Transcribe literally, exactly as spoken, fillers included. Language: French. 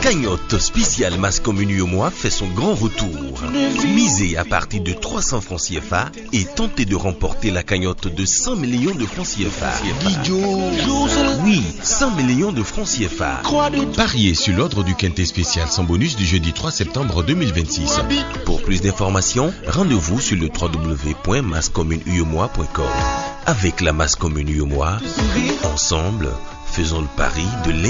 cagnotte spéciale Masse Commune U E M O A fait son grand retour. Misez à partir de trois cents francs C F A et tentez de remporter la cagnotte de cent millions de francs C F A. Oui, cent millions de francs C F A. Pariez sur l'ordre du quintet spécial sans bonus du jeudi trois septembre deux mille vingt-six. Pour plus d'informations, rendez-vous sur le w w w point masse commune u e m o a point com. Avec la Masse Commune U E M O A, ensemble, faisons le pari de